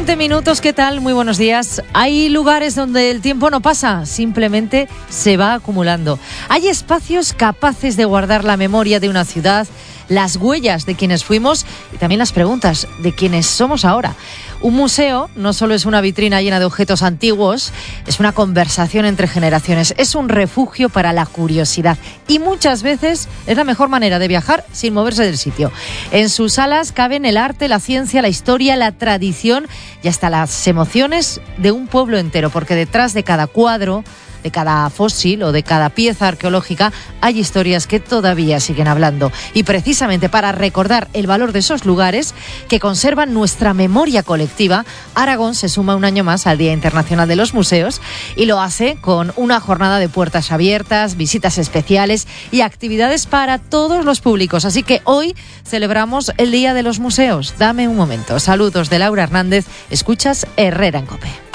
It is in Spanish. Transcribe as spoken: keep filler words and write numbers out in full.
siete minutos, ¿qué tal? Muy buenos días. Hay lugares donde el tiempo no pasa, simplemente se va acumulando. Hay espacios capaces de guardar la memoria de una ciudad, las huellas de quienes fuimos y también las preguntas de quienes somos ahora. Un museo no solo es una vitrina llena de objetos antiguos, es una conversación entre generaciones, es un refugio para la curiosidad y muchas veces es la mejor manera de viajar sin moverse del sitio. En sus salas caben el arte, la ciencia, la historia, la tradición y hasta las emociones de un pueblo entero, porque detrás de cada cuadro, de cada fósil o de cada pieza arqueológica hay historias que todavía siguen hablando. Y precisamente para recordar el valor de esos lugares que conservan nuestra memoria colectiva, Aragón se suma un año más al Día Internacional de los Museos y lo hace con una jornada de puertas abiertas, visitas especiales y actividades para todos los públicos. Así que hoy celebramos el Día de los Museos. Dame un momento. Saludos de Laura Hernández. Escuchas Herrera en COPE.